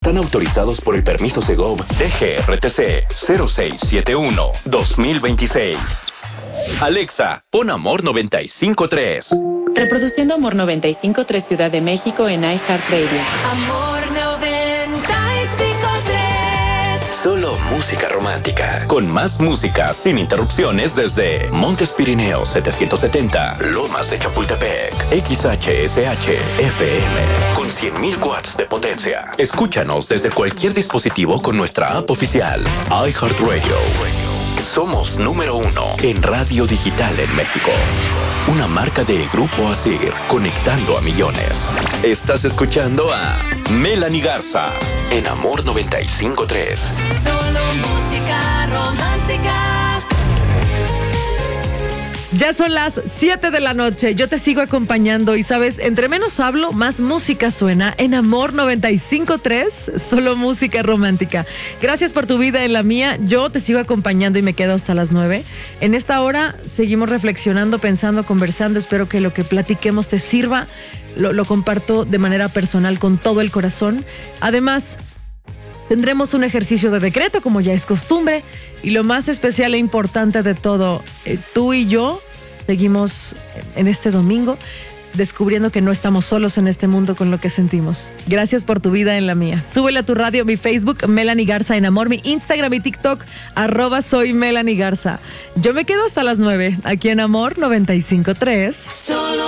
están autorizados por el permiso Segov DGRTC 0671-2026. Alexa, pon Amor 95.3. Reproduciendo Amor 95.3 Ciudad de México en iHeartRadio. Amor 95.3. Solo música romántica. Con más música sin interrupciones desde Montes Pirineos 770, Lomas de Chapultepec, XHSH FM, con 100.000 watts de potencia. Escúchanos desde cualquier dispositivo con nuestra app oficial, iHeartRadio. Somos número 1 en radio digital en México. Una marca de Grupo Asir, conectando a millones. Estás escuchando a Melanie Garza en Amor 95.3. Solo música romántica. Ya son las 7 de la noche, yo te sigo acompañando y sabes, entre menos hablo, más música suena en Amor 95.3, solo música romántica. Gracias por tu vida en la mía, yo te sigo acompañando y me quedo hasta las 9. En esta hora seguimos reflexionando, pensando, conversando, espero que lo que platiquemos te sirva, lo comparto de manera personal con todo el corazón. Además, tendremos un ejercicio de decreto, como ya es costumbre, y lo más especial e importante de todo, tú y yo seguimos en este domingo descubriendo que no estamos solos en este mundo con lo que sentimos. Gracias por tu vida en la mía. Súbele a tu radio, mi Facebook, Melanie Garza en Amor, mi Instagram y TikTok, @soy Melanie Garza. Yo me quedo hasta las 9, aquí en Amor 95.3. Solo